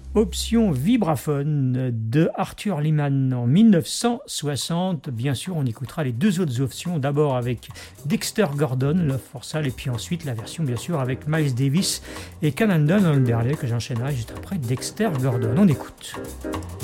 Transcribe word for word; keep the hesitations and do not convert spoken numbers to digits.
Option vibraphone de Arthur Lyman en mille neuf cent soixante. Bien sûr, on écoutera les deux autres options. D'abord avec Dexter Gordon, Love for Sale, et puis ensuite la version bien sûr avec Miles Davis et Canandon Underlay que j'enchaînerai juste après Dexter Gordon. On écoute.